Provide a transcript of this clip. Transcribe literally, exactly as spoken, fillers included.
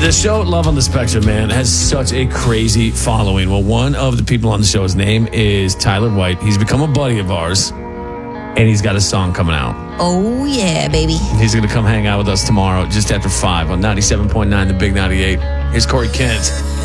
The show Love on the Spectrum, man, has such a crazy following. Well, one of the people on the show, his name is Tyler White. He's become a buddy of ours, and he's got a song coming out. Oh, yeah, baby. He's going to come hang out with us tomorrow just after five on ninety-seven point nine The Big ninety-eight. Here's Corey Kent.